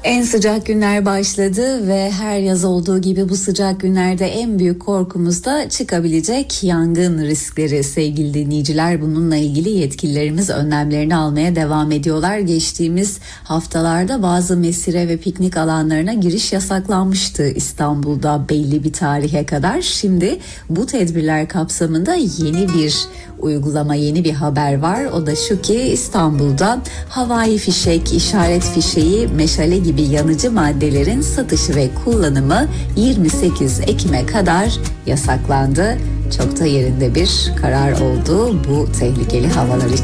En sıcak günler başladı ve her yaz olduğu gibi bu sıcak günlerde en büyük korkumuz da çıkabilecek yangın riskleri sevgili dinleyiciler. Bununla ilgili yetkililerimiz önlemlerini almaya devam ediyorlar. Geçtiğimiz haftalarda bazı mesire ve piknik alanlarına giriş yasaklanmıştı İstanbul'da belli bir tarihe kadar. Şimdi bu tedbirler kapsamında yeni bir uygulama, yeni bir haber var. O da şu ki İstanbul'da havai fişek, işaret fişeği, meşale gibi yanıcı maddelerin satışı ve kullanımı 28 Ekim'e kadar yasaklandı. Çok da yerinde bir karar oldu bu tehlikeli havalar için.